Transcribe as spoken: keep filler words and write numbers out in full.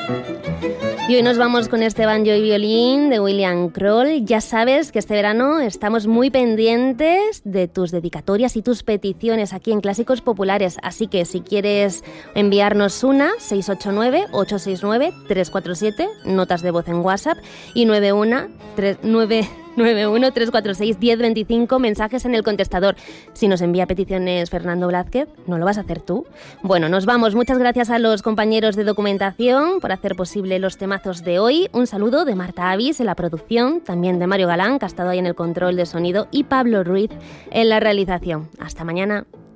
Y hoy nos vamos con este banjo y violín de William Kroll. Ya sabes que este verano estamos muy pendientes de tus dedicatorias y tus peticiones aquí en Clásicos Populares. Así que si quieres enviarnos una, seis ocho nueve, ocho seis nueve, tres cuatro siete, notas de voz en WhatsApp, y nueve uno tres nueve nueve uno tres cuatro seis uno cero dos cinco, mensajes en el contestador. Si nos envía peticiones Fernando Blázquez, ¿no lo vas a hacer tú? Bueno, nos vamos. Muchas gracias a los compañeros de documentación por hacer posible los temazos de hoy. Un saludo de Marta Avis en la producción, también de Mario Galán, que ha estado ahí en el control de sonido, y Pablo Ruiz en la realización. Hasta mañana.